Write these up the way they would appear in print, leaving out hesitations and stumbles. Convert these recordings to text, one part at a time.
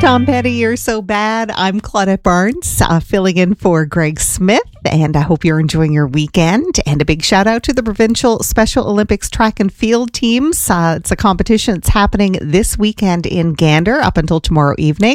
Tom Petty, You're So Bad. I'm Claudette Barnes, filling in for Greg Smith, and I hope you're enjoying your weekend. And a big shout out to the Provincial Special Olympics track and field teams. It's a competition that's happening this weekend in Gander up until tomorrow evening.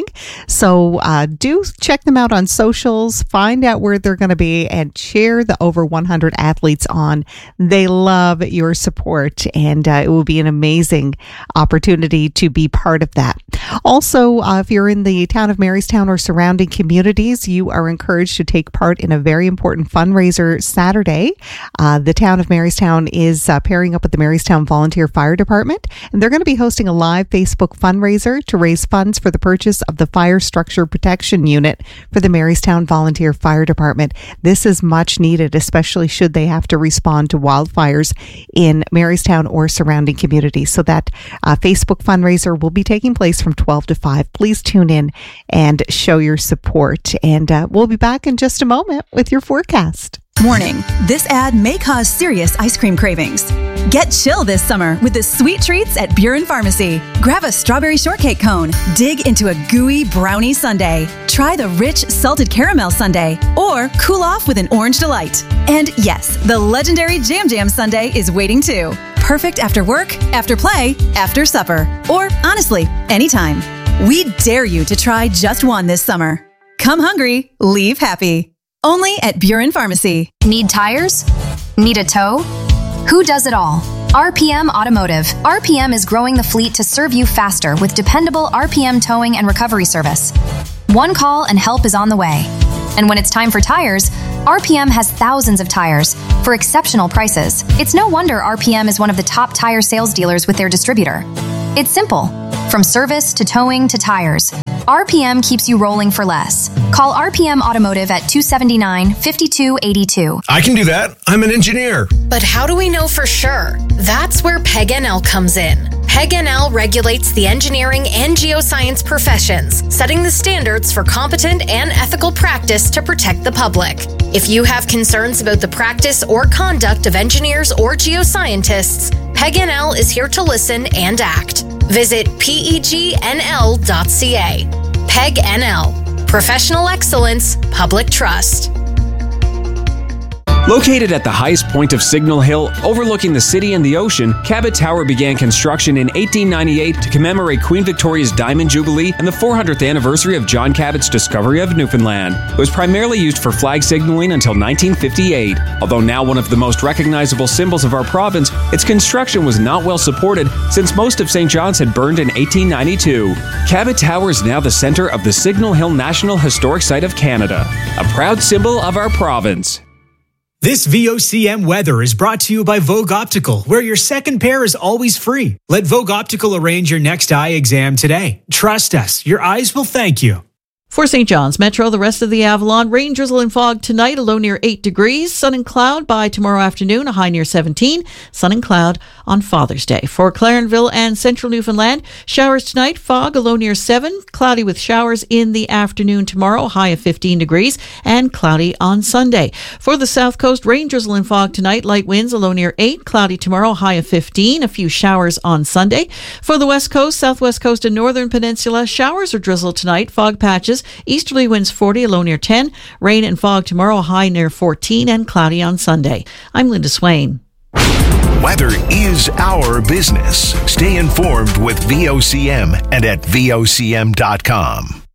So do check them out on socials, find out where they're going to be, and cheer the over 100 athletes on. They love your support, and it will be an amazing opportunity to be part of that. Also, if you're in the town of Marystown or surrounding communities, you are encouraged to take part in a very important fundraiser Saturday. The town of Marystown is pairing up with the Marystown Volunteer Fire Department, and they're going to be hosting a live Facebook fundraiser to raise funds for the purchase of the Fire Structure Protection Unit for the Marystown Volunteer Fire Department. This is much needed, especially should they have to respond to wildfires in Marystown or surrounding communities. So that Facebook fundraiser will be taking place from 12 to 5. Please tune in and show your support. And we'll be back in just a moment with your forecast. Warning, this ad may cause serious ice cream cravings. Get chill this summer with the sweet treats at Buren Pharmacy. Grab a strawberry shortcake cone, dig into a gooey brownie sundae, try the rich salted caramel sundae, or cool off with an orange delight. And yes, the legendary Jam Jam sundae is waiting too. Perfect after work, after play, after supper, or honestly, anytime. We dare you to try just one this summer. Come hungry, leave happy. Only at Buren Pharmacy. Need tires? Need a tow? Who does it all? RPM Automotive. RPM is growing the fleet to serve you faster with dependable RPM towing and recovery service. One call and help is on the way. And when it's time for tires, RPM has thousands of tires for exceptional prices. It's no wonder RPM is one of the top tire sales dealers with their distributor. It's simple. From service to towing to tires, RPM keeps you rolling for less. Call RPM Automotive at 279-5282. I can do that. I'm an engineer. But how do we know for sure? That's where PEG-NL comes in. PEG-NL regulates the engineering and geoscience professions, setting the standards for competent and ethical practice to protect the public. If you have concerns about the practice or conduct of engineers or geoscientists, PEG-NL is here to listen and act. Visit pegnl.ca. PEG-NL. Professional excellence, public trust. Located at the highest point of Signal Hill, overlooking the city and the ocean, Cabot Tower began construction in 1898 to commemorate Queen Victoria's Diamond Jubilee and the 400th anniversary of John Cabot's discovery of Newfoundland. It was primarily used for flag signaling until 1958. Although now one of the most recognizable symbols of our province, its construction was not well supported since most of St. John's had burned in 1892. Cabot Tower is now the center of the Signal Hill National Historic Site of Canada, a proud symbol of our province. This VOCM weather is brought to you by Vogue Optical, where your second pair is always free. Let Vogue Optical arrange your next eye exam today. Trust us, your eyes will thank you. For St. John's Metro, the rest of the Avalon, rain, drizzle, and fog tonight, a low near 8 degrees. Sun and cloud by tomorrow afternoon, a high near 17. Sun and cloud on Father's Day. For Clarenville and Central Newfoundland, showers tonight, fog, a low near 7. Cloudy with showers in the afternoon tomorrow, high of 15 degrees. And cloudy on Sunday. For the South Coast, rain, drizzle, and fog tonight, light winds, a low near 8. Cloudy tomorrow, high of 15. A few showers on Sunday. For the West Coast, Southwest Coast, and Northern Peninsula, showers or drizzle tonight, fog patches. Easterly winds 40, a low near 10. Rain and fog tomorrow, high near 14, and cloudy on Sunday. I'm Linda Swain. Weather is our business. Stay informed with VOCM and at VOCM.com.